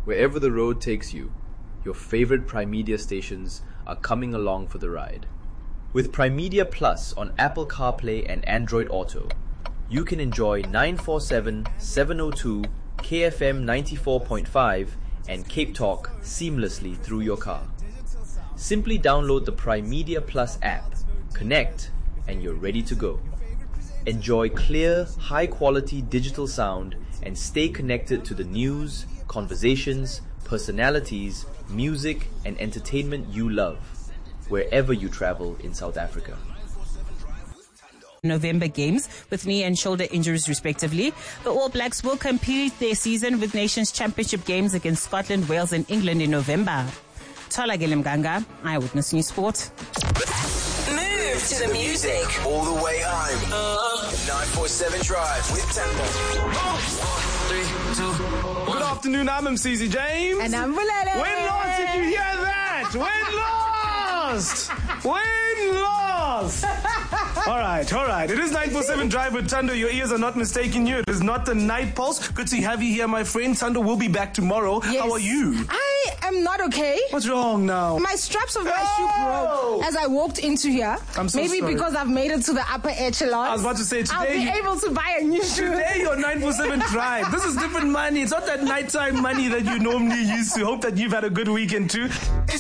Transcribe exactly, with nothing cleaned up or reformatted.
Wherever the road takes you, your favorite Prime Media stations are coming along for the ride. With Prime Media Plus on Apple CarPlay and Android Auto, you can enjoy nine forty-seven, seven oh two, K F M ninety-four point five and Cape Talk seamlessly through your car. Simply download the Prime Media Plus app, connect, and you're ready to go. Enjoy clear, high-quality digital sound and stay connected to the news, conversations, personalities, music, and entertainment you love, wherever you travel in South Africa. November games with knee and shoulder injuries respectively. The All Blacks will complete their season with Nations Championship games against Scotland, Wales and England in November. Tola Gelemganga, Eyewitness News Sport. Move to the music. All the way home. Uh, nine forty-seven Drive with Tando. Three, two. Good afternoon, I'm M C Z James. And I'm Bulele. When lost, did you hear that? When lost! When lost! All right, all right. It is nine forty-seven Drive with Tando. Your ears are not mistaking you. It is not the night pulse. Good to have you here, my friend. Tando will be back tomorrow. Yes. How are you? I am not okay. What's wrong now? My straps of my Oh! shoe broke as I walked into here. I'm so Maybe sorry. because I've made it to the upper echelon. I was about to say, I'll today be you- able to buy a new shoe. Today your nine forty-seven Drive. This is different money. It's not that nighttime money that you normally used to. Hope that you've had a good weekend too. It's